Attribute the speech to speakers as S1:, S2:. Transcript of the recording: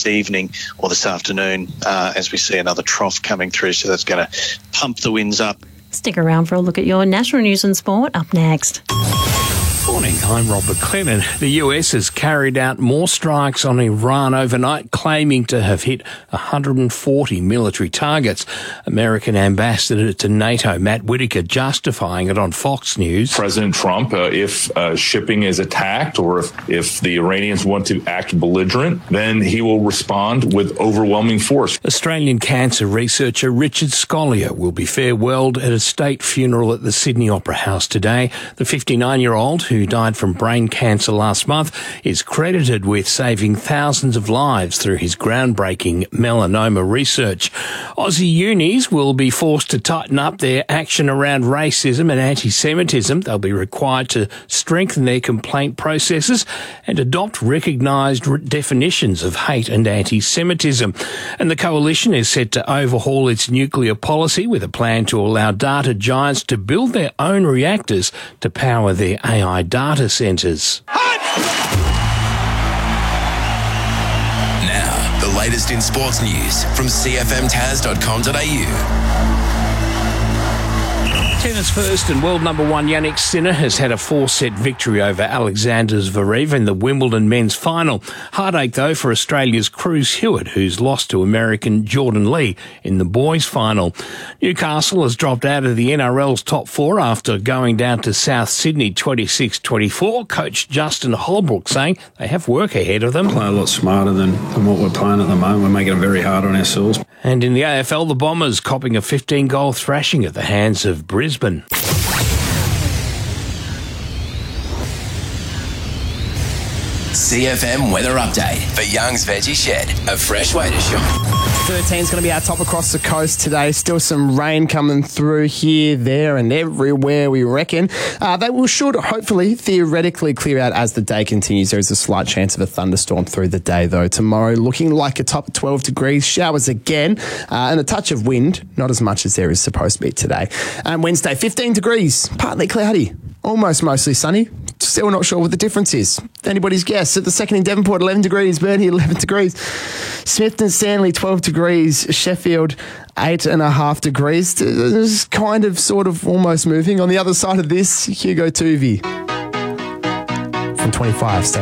S1: evening or this afternoon as we see another trough coming through. So that's going to pump the winds up.
S2: Stick around for a look at your national news and sport up next.
S3: Morning, I'm Rob McLennan. The US has carried out more strikes on Iran overnight, claiming to have hit 140 military targets. American ambassador to NATO, Matt Whitaker, justifying it on Fox News.
S4: President Trump, if shipping is attacked or if the Iranians want to act belligerent, then he will respond with overwhelming force.
S3: Australian cancer researcher Richard Scolyer will be farewelled at a state funeral at the Sydney Opera House today. The 59-year-old, who died from brain cancer last month, is credited with saving thousands of lives through his groundbreaking melanoma research. Aussie unis will be forced to tighten up their action around racism and anti-Semitism. They'll be required to strengthen their complaint processes and adopt recognised definitions of hate and anti-Semitism. And the coalition is set to overhaul its nuclear policy with a plan to allow data giants to build their own reactors to power their AI data centres.
S5: Now, the latest in sports news from cfmtaz.com.au.
S3: Tennis first, and world number one Jannik Sinner has had a 4-set victory over Alexander Zverev in the Wimbledon men's final. Heartache, though, for Australia's Cruz Hewitt, who's lost to American Jordan Lee in the boys' final. Newcastle has dropped out of the NRL's top 4 after going down to South Sydney 26-24. Coach Justin Holbrook saying they have work ahead of them.
S6: Play a lot smarter than what we're playing at the moment. We're making it very hard on ourselves.
S3: And in the AFL, the Bombers copping a 15-goal thrashing at the hands of Brisbane.
S5: CFM weather update for Young's Veggie Shed, a fresh way to shop.
S7: 13 is going to be our top across the coast today. Still some rain coming through here, there and everywhere, we reckon. They should hopefully theoretically clear out as the day continues. There is a slight chance of a thunderstorm through the day, though. Tomorrow looking like a top 12 degrees, showers again, and a touch of wind, not as much as there is supposed to be today. And Wednesday, 15 degrees, partly cloudy, almost mostly sunny. Still not sure what the difference is. Anybody's guess. At the second in Devonport, 11 degrees. Burnie, 11 degrees. Smithton Stanley, 12 degrees. Sheffield, 8.5 degrees. It's kind of, sort of, almost moving. On the other side of this, Hugo Tuvey from 25.